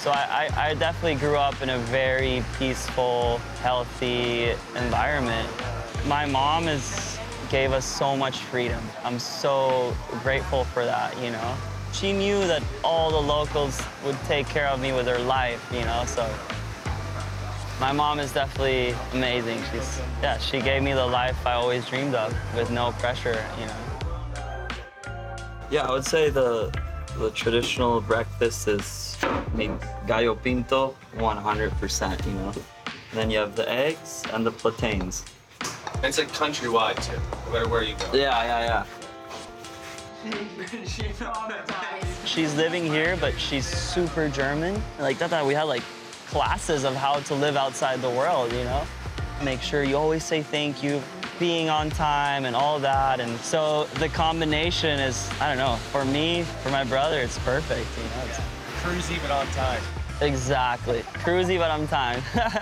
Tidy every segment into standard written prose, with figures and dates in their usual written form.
So I definitely grew up in a very peaceful, healthy environment. My mom gave us so much freedom. I'm so grateful for that, you know? She knew that all the locals would take care of me with their life, you know, so. My mom is definitely amazing. She gave me the life I always dreamed of with no pressure, you know. Yeah, I would say the traditional breakfast is gallo pinto, 100%, you know. Then you have the eggs and the plantains. And it's like countrywide too, no matter where you go. Yeah. She's living here, but she's super German. Like that we had like classes of how to live outside the world, you know? Make sure you always say thank you, being on time and all that. And so the combination is, I don't know, for me, for my brother, it's perfect, you know? Cruisy but on time. Exactly. Cruisy but on time.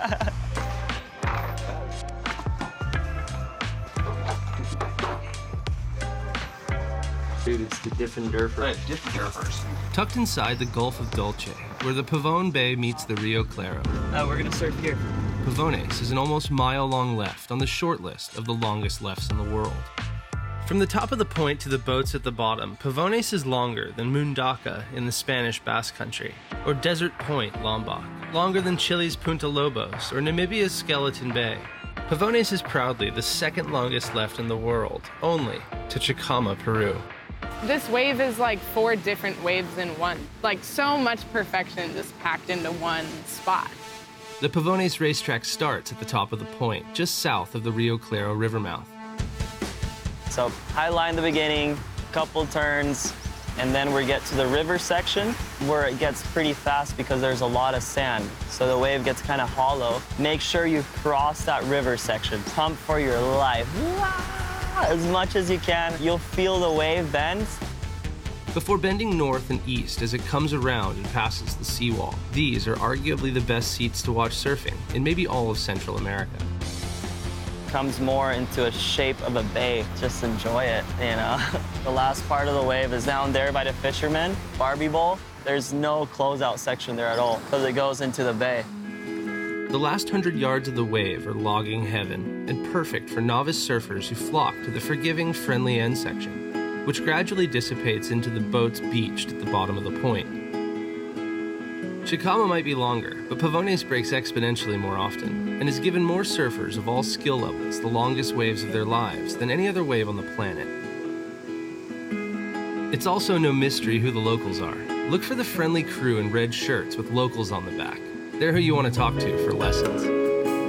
Dude, it's the Diffin Durfers. Right, Diffin Durfers. Tucked inside the Gulf of Dulce, where the Pavone Bay meets the Rio Claro. We're gonna surf here. Pavones is an almost mile-long left on the short list of the longest lefts in the world. From the top of the point to the boats at the bottom, Pavones is longer than Mundaka in the Spanish Basque Country, or Desert Point, Lombok, longer than Chile's Punta Lobos, or Namibia's Skeleton Bay. Pavones is proudly the second longest left in the world, only to Chicama, Peru. This wave is like 4 different waves in one. Like so much perfection just packed into one spot. The Pavones racetrack starts at the top of the point, just south of the Rio Claro river mouth. So high line in the beginning, couple turns, and then we get to the river section where it gets pretty fast because there's a lot of sand. So the wave gets kind of hollow. Make sure you cross that river section. Pump for your life. As much as you can. You'll feel the wave bend. Before bending north and east as it comes around and passes the seawall, these are arguably the best seats to watch surfing in maybe all of Central America. Comes more into a shape of a bay. Just enjoy it, you know? The last part of the wave is down there by the fishermen, Barbie Bowl. There's no closeout section there at all because it goes into the bay. The last 100 yards of the wave are logging heaven and perfect for novice surfers who flock to the forgiving, friendly end section, which gradually dissipates into the boats beached at the bottom of the point. Chicama might be longer, but Pavones breaks exponentially more often and has given more surfers of all skill levels the longest waves of their lives than any other wave on the planet. It's also no mystery who the locals are. Look for the friendly crew in red shirts with locals on the back. They're who you want to talk to for lessons.